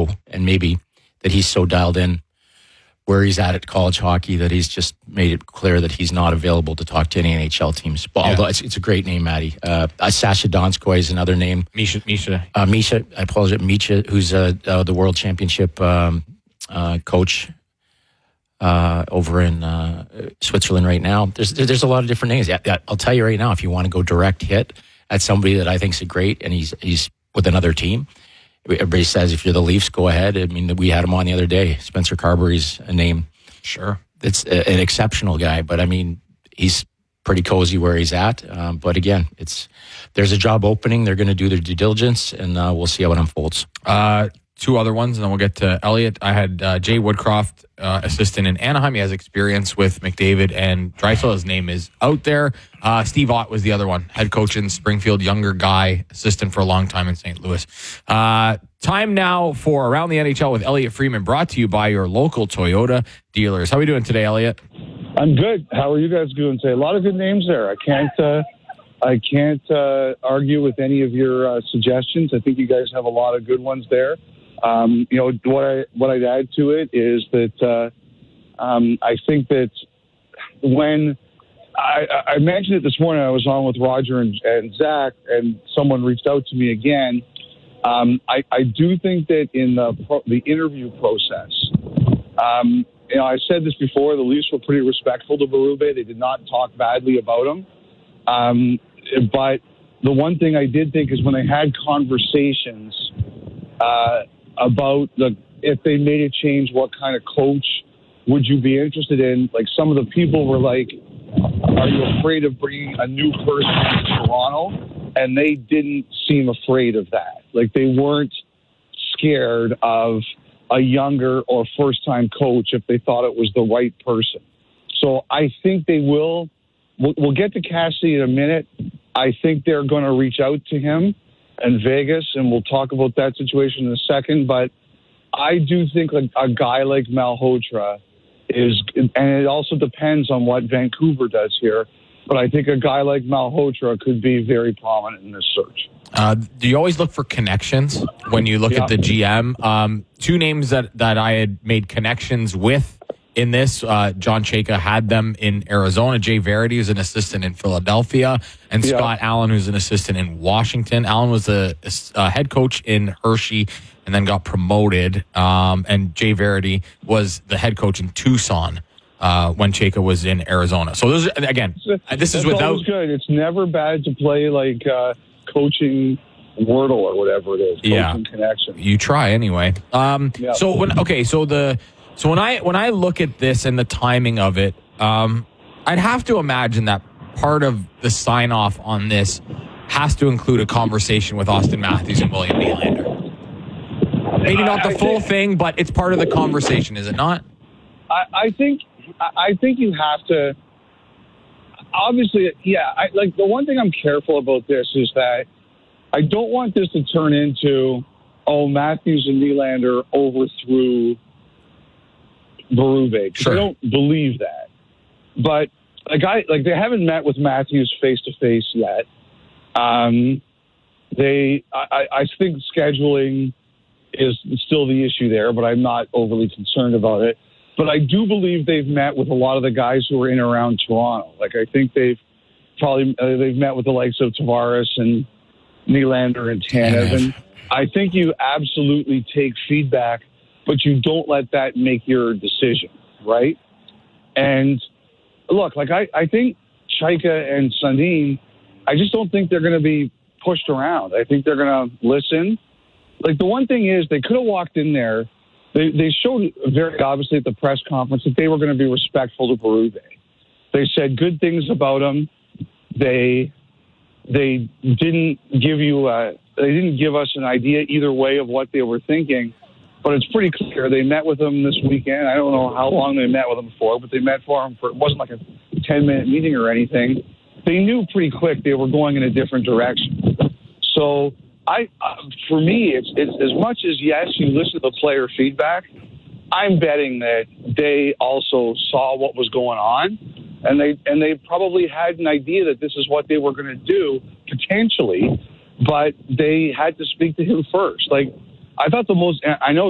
so, and maybe that he's so dialed in where he's at college hockey that he's just made it clear that he's not available to talk to any NHL teams. But although it's a great name, Maddie. Sasha Donskoy is another name. Misha. I apologize. Misha, who's the World Championship coach over in Switzerland right now. There's a lot of different names. I'll tell you right now, if you want to go direct hit at somebody that I think is great and he's with another team, everybody says if you're the Leafs, go ahead. I mean, we had him on the other day. Spencer Carberry's a name. Sure. It's an exceptional guy, but I mean, he's pretty cozy where he's at. But again, there's a job opening. They're going to do their due diligence, and we'll see how it unfolds. Two other ones, and then we'll get to Elliot. I had Jay Woodcroft, assistant in Anaheim. He has experience with McDavid and Draisaitl. His name is out there. Steve Ott was the other one, head coach in Springfield, younger guy, assistant for a long time in St. Louis. Time now for Around the NHL with Elliot Freeman, brought to you by your local Toyota dealers. How are we doing today, Elliot? I'm good. How are you guys doing today? A lot of good names there. I can't argue with any of your suggestions. I think you guys have a lot of good ones there. What I'd add to it is that I think that when I mentioned it this morning, I was on with Roger and Zach, and someone reached out to me again. I do think that in the interview process, I said this before, the Leafs were pretty respectful to Berube. They did not talk badly about him. But the one thing I did think is when they had conversations about if they made a change, what kind of coach would you be interested in? Like, some of the people were like, are you afraid of bringing a new person to Toronto? And they didn't seem afraid of that. Like, they weren't scared of a younger or first-time coach if they thought it was the right person. So I think they will. We'll get to Cassidy in a minute. I think they're going to reach out to him in Vegas, and we'll talk about that situation in a second. But I do think a guy like Malhotra is, and it also depends on what Vancouver does here, but I think a guy like Malhotra could be very prominent in this search. Do you always look for connections when you look at the GM? Two names that I had made connections with in this, John Chayka had them in Arizona. Jay Verity is an assistant in Philadelphia, and Scott Allen, who's an assistant in Washington. Allen was a head coach in Hershey and then got promoted. And Jay Verity was the head coach in Tucson when Chayka was in Arizona. So those, again, this is without. Always good. It's never bad to play like coaching Wordle or whatever it is. Coaching connection. You try anyway. So when I look at this and the timing of it, I'd have to imagine that part of the sign off on this has to include a conversation with Austin Matthews and William Nylander. Maybe not the full thing, but it's part of the conversation, is it not? I think you have to. Obviously, the one thing I'm careful about this is that I don't want this to turn into, Matthews and Nylander overthrew Berube. Sure. I don't believe that. But they haven't met with Matthews face to face yet. I think scheduling is still the issue there, but I'm not overly concerned about it. But I do believe they've met with a lot of the guys who are in and around Toronto. Like, I think they've met with the likes of Tavares and Nylander and Tanev. And I think you absolutely take feedback, but you don't let that make your decision, right? And look, I think Chayka and Sundin, I just don't think they're going to be pushed around. I think they're going to listen. Like, the one thing is, they could have walked in there. They showed very obviously at the press conference that they were going to be respectful to Berube. They said good things about him. They didn't give us an idea either way of what they were thinking. But it's pretty clear they met with him this weekend. I don't know how long they met with him for, but they met for him it wasn't like a 10-minute meeting or anything. They knew pretty quick they were going in a different direction. So for me, it's as much as, yes, you listen to the player feedback, I'm betting that they also saw what was going on, and they probably had an idea that this is what they were going to do, potentially, but they had to speak to him first. Like, I thought I know